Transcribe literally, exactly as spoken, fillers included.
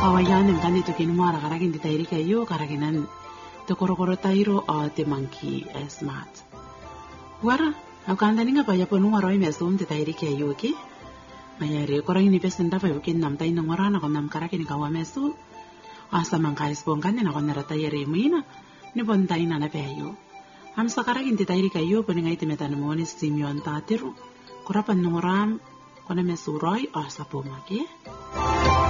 Awayan ngani to kinmara karagin ditairi kayo karaginan to korokoro tairo o te monkey smart. Wara akanda ninga pa yapo nunga roi mesum ditairi kayo ki. Mayari korang ini pesenda pa yukin nam tay nang warana kon nam karagin kawa mesu. Asa mangkais bongkan na kon narata yari muina ni bontay na na payo. Am sa karagin ditairi kayo po ningay timetan mo ni Simeon Tatiru. Kurapan nungoram kon na mesuroi o sa pumaki.